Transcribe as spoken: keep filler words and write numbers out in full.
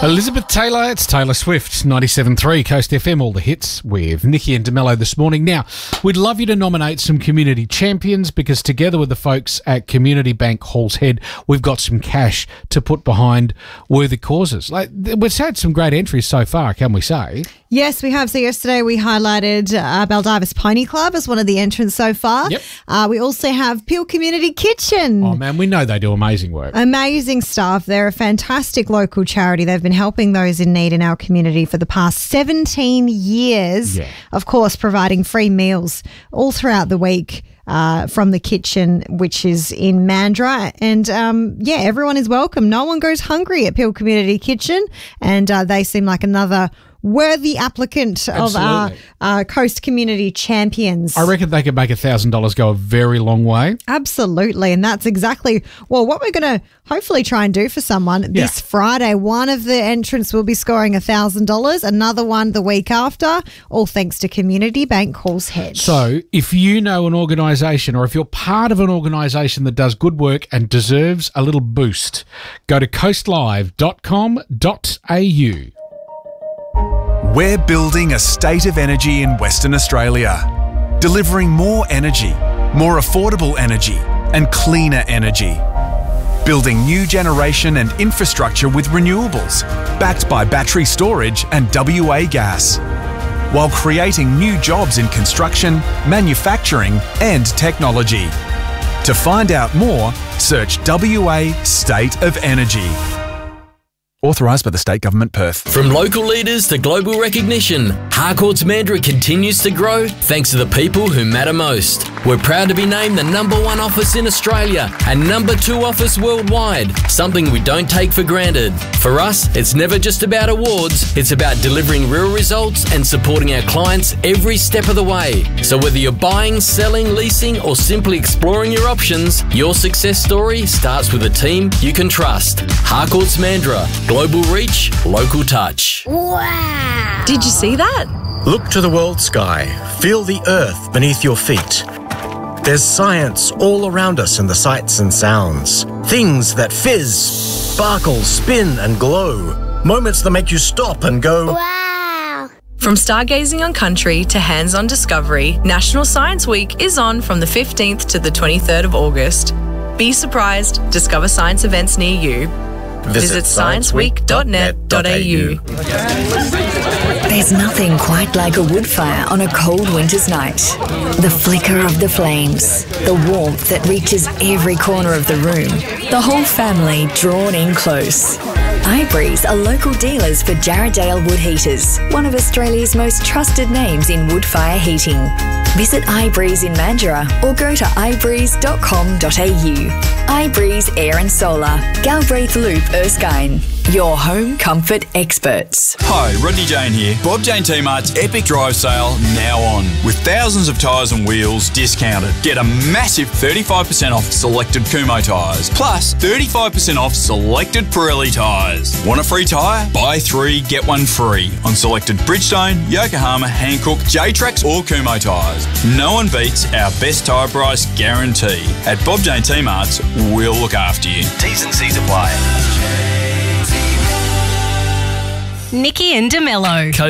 Elizabeth Taylor, it's Taylor Swift, ninety-seven point three Coast F M, all the hits with Nikki and DeMello this morning. Now, we'd love you to nominate some community champions because together with the folks at Community Bank Halls Head, we've got some cash to put behind worthy causes. Like, we've had some great entries so far, can we say? Yes, we have. So yesterday we highlighted uh, Baldivis Pony Club as one of the entrants so far. Yep. Uh, we also have Peel Community Kitchen. Oh, man, we know they do amazing work. Amazing stuff. They're a fantastic local charity. They've been helping those in need in our community for the past seventeen years. Yeah. Of course, providing free meals all throughout the week. Uh, from the kitchen, which is in Mandurah. And, um, yeah, everyone is welcome. No one goes hungry at Peel Community Kitchen, and uh, they seem like another worthy applicant Absolutely. of our uh, Coast Community Champions. I reckon they could make one thousand dollars go a very long way. Absolutely, and that's exactly, well, what we're going to hopefully try and do for someone Yeah. this Friday. One of the entrants will be scoring one thousand dollars, another one the week after, all thanks to Community Bank Halls Head. So if you know an organisation or if you're part of an organisation that does good work and deserves a little boost, go to coastlive dot com dot a u. We're building a state of energy in Western Australia, delivering more energy, more affordable energy and cleaner energy. Building new generation and infrastructure with renewables, backed by battery storage and W A gas, while creating new jobs in construction, manufacturing and technology. To find out more, search W A State of Energy. Authorised by the State Government, Perth. From local leaders to global recognition, Harcourts Mandurah continues to grow thanks to the people who matter most. We're proud to be named the number one office in Australia and number two office worldwide, something we don't take for granted. For us, it's never just about awards, it's about delivering real results and supporting our clients every step of the way. So whether you're buying, selling, leasing or simply exploring your options, your success story starts with a team you can trust. Harcourts Mandurah. Global reach, local touch. Wow! Did you see that? Look to the world sky. Feel the earth beneath your feet. There's science all around us in the sights and sounds. Things that fizz, sparkle, spin and glow. Moments that make you stop and go, Wow! From stargazing on country to hands-on discovery, National Science Week is on from the fifteenth to the twenty-third of August. Be surprised. Discover science events near you. Visit science week dot net dot a u. There's nothing quite like a wood fire on a cold winter's night. The flicker of the flames, the warmth that reaches every corner of the room, the whole family drawn in close. iBreeze are local dealers for Jarrahdale Wood Heaters, one of Australia's most trusted names in wood fire heating. Visit iBreeze in Mandurah or go to i breeze dot com dot a u. iBreeze Air and Solar, Galbraith Loop, Erskine. Your home comfort experts. Hi, Rodney Jane here. Bob Jane T-Mart's Epic Drive Sale now on. With thousands of tyres and wheels discounted. Get a massive thirty-five percent off selected Kumho tyres. Plus thirty-five percent off selected Pirelli tyres. Want a free tyre? Buy three, get one free on selected Bridgestone, Yokohama, Hankook, J-Trax or Kumho tyres. No one beats our best tyre price guarantee. At Bob Jane T-Mart's, we'll look after you. T's and C's apply. Nikki and DeMello.